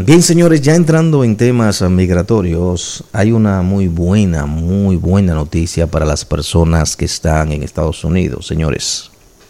Bien, señores, ya entrando en temas migratorios, hay una muy buena noticia para las personas que están en Estados Unidos, señores.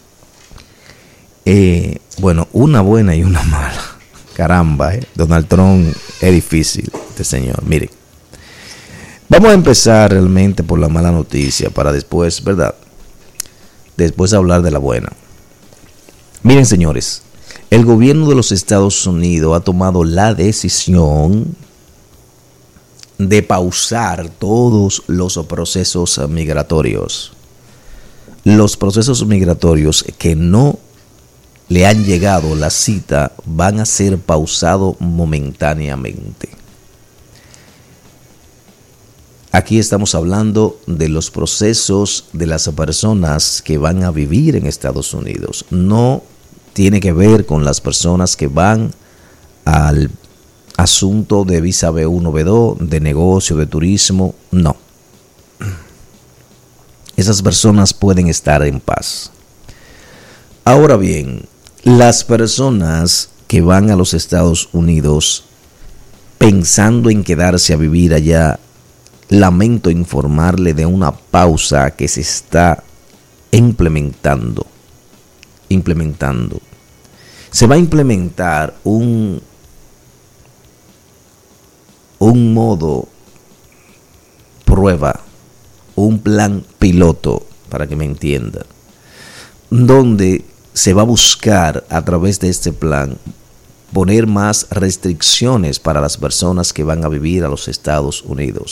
Bueno, una buena y una mala. Caramba, Donald Trump es difícil, este señor. Miren, vamos a empezar realmente por la mala noticia para después, ¿verdad? Después hablar de la buena. Miren, señores, el gobierno de los Estados Unidos ha tomado la decisión de pausar todos los procesos migratorios. Los procesos migratorios que no le han llegado la cita van a ser pausados momentáneamente. Aquí estamos hablando de los procesos de las personas que van a vivir en Estados Unidos. No tiene que ver con las personas que van al asunto de visa B1, B2, de negocio, de turismo. No. Esas personas pueden estar en paz. Ahora bien, las personas que van a los Estados Unidos pensando en quedarse a vivir allá, lamento informarle de una pausa que se está implementando. Se va a implementar un modo prueba, un plan piloto, para que me entienda, donde se va a buscar a través de este plan poner más restricciones para las personas que van a vivir a los Estados Unidos.